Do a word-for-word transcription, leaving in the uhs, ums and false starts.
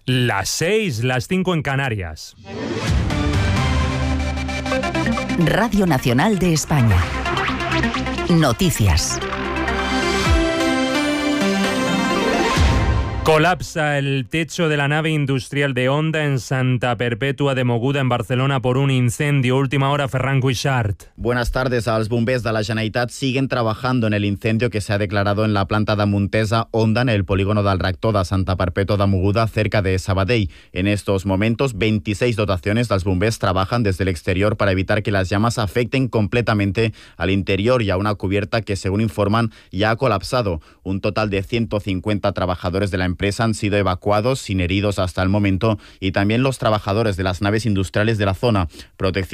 Las seis, las cinco en Canarias. Radio Nacional de España. Noticias. Colapsa el techo de la nave industrial de Honda en Santa Perpètua de Mogoda, en Barcelona, por un incendio. Última hora, Ferran Cuixart. Buenas tardes. Els bombers de la Generalitat siguen trabajando en el incendio que se ha declarado en la planta de Montesa Honda, en el polígono del reactor de Santa Perpètua de Mogoda, cerca de Sabadell. En estos momentos, veintiséis dotaciones dels bombers trabajan desde el exterior para evitar que las llamas afecten completamente al interior y a una cubierta que, según informan, ya ha colapsado. Un total de ciento cincuenta trabajadores de la empresa han sido evacuados sin heridos hasta el momento, y también los trabajadores de las naves industriales de la zona. Protección